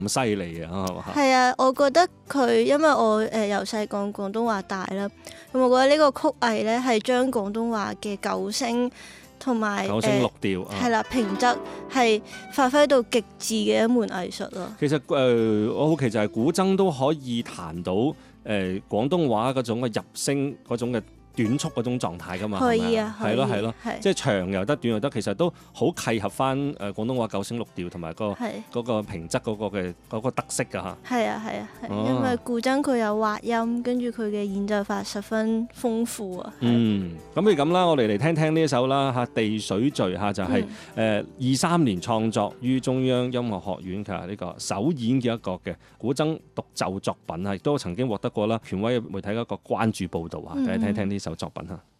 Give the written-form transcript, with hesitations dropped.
咁犀利啊，係嘛？ 係啊，我覺得佢因為我由細講廣東話大啦，咁我覺得呢個曲藝咧係將廣東話嘅九聲同埋九聲六調係啦平仄係發揮到極致嘅一門藝術咯。 其實我好奇就係古箏都可以彈到廣東話嗰種嘅入聲嗰種嘅短促嗰種狀態㗎嘛， 可以啊， 係咯係咯， 係即係長又得，短又得，其實都好契合翻廣東話九聲六調同埋嗰個平仄嗰個特色㗎嚇。 係啊係啊係，因為古箏佢有滑音，跟住佢嘅演奏法十分豐富啊。 咁不如咁啦，我哋嚟聽聽呢一首啦嚇，地水序嚇就係23年創作於中央音樂學院嘅呢個首演嘅一個嘅古箏獨奏作品啊，亦都曾經獲得過啦權威媒體一個關注報導啊，大家聽聽呢首作品嚇。